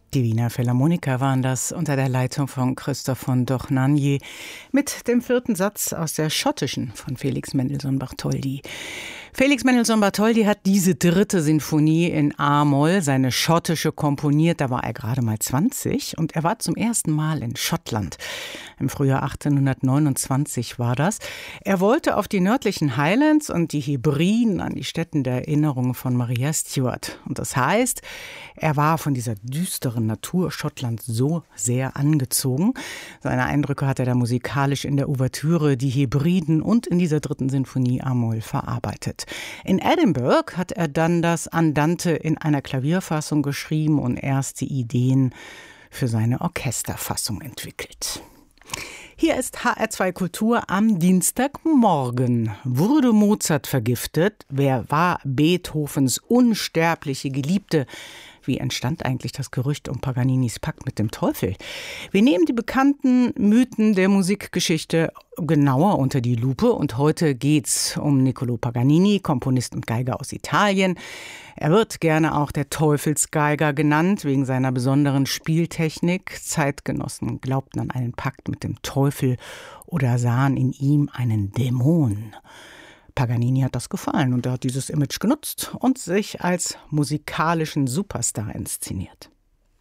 Die Wiener Philharmoniker waren das unter der Leitung von Christoph von Dohnanyi mit dem 4. Satz aus der schottischen von Felix Mendelssohn Bartholdy. Felix Mendelssohn Bartholdy hat diese 3. Sinfonie in A-Moll, seine schottische, komponiert. Da war er gerade mal 20 und er war zum ersten Mal in Schottland. Im Frühjahr 1829 war das. Er wollte auf die nördlichen Highlands und die Hebriden an die Stätten der Erinnerung von Maria Stuart. Und das heißt, er war von dieser düsteren Natur Schottlands so sehr angezogen. Seine Eindrücke hat er da musikalisch in der Ouvertüre Die Hebriden und in dieser 3. Sinfonie A-Moll verarbeitet. In Edinburgh hat er dann das Andante in einer Klavierfassung geschrieben und erste Ideen für seine Orchesterfassung entwickelt. Hier ist HR2 Kultur am Dienstagmorgen. Wurde Mozart vergiftet? Wer war Beethovens unsterbliche Geliebte? Wie entstand eigentlich das Gerücht um Paganinis Pakt mit dem Teufel? Wir nehmen die bekannten Mythen der Musikgeschichte genauer unter die Lupe und heute geht's um Niccolò Paganini, Komponist und Geiger aus Italien. Er wird gerne auch der Teufelsgeiger genannt, wegen seiner besonderen Spieltechnik. Zeitgenossen glaubten an einen Pakt mit dem Teufel oder sahen in ihm einen Dämon. Paganini hat das gefallen und er hat dieses Image genutzt und sich als musikalischen Superstar inszeniert.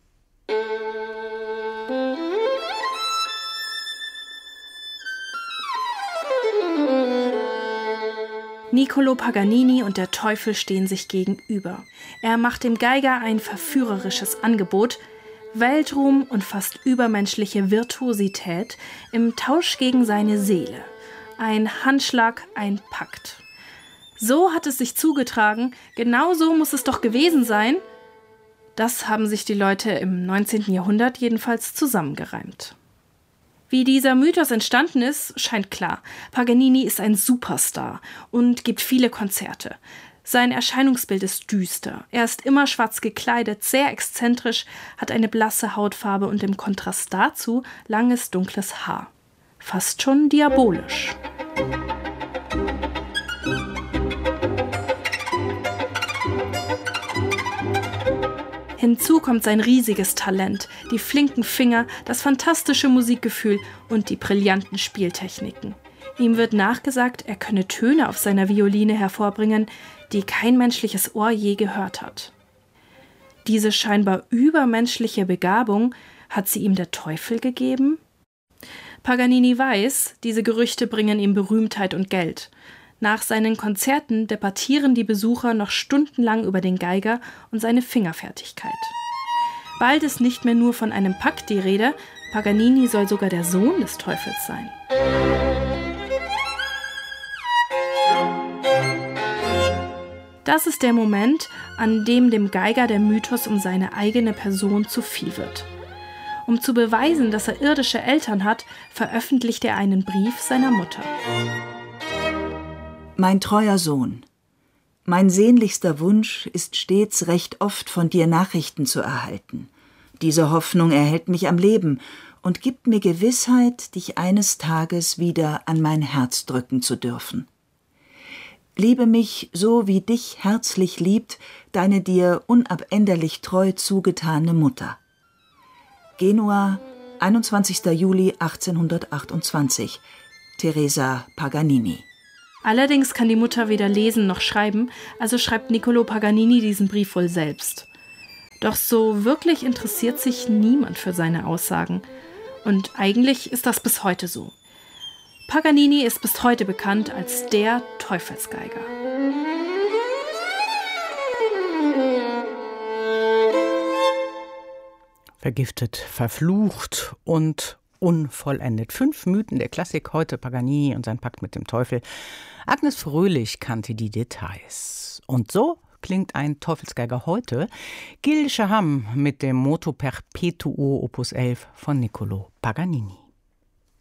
Niccolò Paganini und der Teufel stehen sich gegenüber. Er macht dem Geiger ein verführerisches Angebot, Weltruhm und fast übermenschliche Virtuosität im Tausch gegen seine Seele. Ein Handschlag, ein Pakt. So hat es sich zugetragen, genau so muss es doch gewesen sein. Das haben sich die Leute im 19. Jahrhundert jedenfalls zusammengereimt. Wie dieser Mythos entstanden ist, scheint klar. Paganini ist ein Superstar und gibt viele Konzerte. Sein Erscheinungsbild ist düster. Er ist immer schwarz gekleidet, sehr exzentrisch, hat eine blasse Hautfarbe und im Kontrast dazu langes, dunkles Haar. Fast schon diabolisch. Hinzu kommt sein riesiges Talent, die flinken Finger, das fantastische Musikgefühl und die brillanten Spieltechniken. Ihm wird nachgesagt, er könne Töne auf seiner Violine hervorbringen, die kein menschliches Ohr je gehört hat. Diese scheinbar übermenschliche Begabung, hat sie ihm der Teufel gegeben? Paganini weiß, diese Gerüchte bringen ihm Berühmtheit und Geld. Nach seinen Konzerten debattieren die Besucher noch stundenlang über den Geiger und seine Fingerfertigkeit. Bald ist nicht mehr nur von einem Pakt die Rede, Paganini soll sogar der Sohn des Teufels sein. Das ist der Moment, an dem Geiger der Mythos um seine eigene Person zu viel wird. Um zu beweisen, dass er irdische Eltern hat, veröffentlicht er einen Brief seiner Mutter. Mein treuer Sohn, mein sehnlichster Wunsch ist stets recht oft von dir Nachrichten zu erhalten. Diese Hoffnung erhält mich am Leben und gibt mir Gewissheit, dich eines Tages wieder an mein Herz drücken zu dürfen. Liebe mich so, wie dich herzlich liebt deine dir unabänderlich treu zugetane Mutter. Genua, 21. Juli 1828. Teresa Paganini. Allerdings kann die Mutter weder lesen noch schreiben, also schreibt Niccolò Paganini diesen Brief wohl selbst. Doch so wirklich interessiert sich niemand für seine Aussagen. Und eigentlich ist das bis heute so. Paganini ist bis heute bekannt als der Teufelsgeiger. Vergiftet, verflucht und unvollendet. 5 Mythen der Klassik heute, Paganini und sein Pakt mit dem Teufel. Agnes Fröhlich kannte die Details. Und so klingt ein Teufelsgeiger heute. Gilles de Shaham mit dem Moto Perpetuo Opus 11 von Niccolò Paganini.